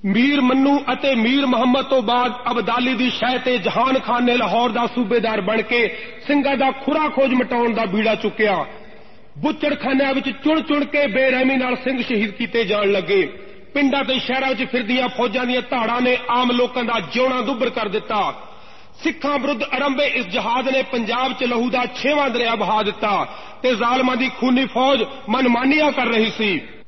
मीर मन्नू अते मीर मुहम्मद तो बाद अबदाली दी शह ते जहान खान ने लाहौर दा सूबेदार बन के ਸਿੰਘਾਂ दा खुरा खोज मिटाउण दा बीड़ा चुक्या। बुच्चड़खानिਆਂ विच चुण चुण के बेरहमी नाल ਸਿੰਘ शहीद कीते जाण लगे। पिंडां ते शहरां विच फिरदियां फौजां दीयां धाड़ां ने आम लोकां दा जिउणा दुभर कर दिता। सिखां विरुद्ध आरंभे इस जहाद ने पंजाब च लहू दा 6वां दरिया बहा दिता ते जालमां दी खूनी फौज मनमानियां कर रही सी।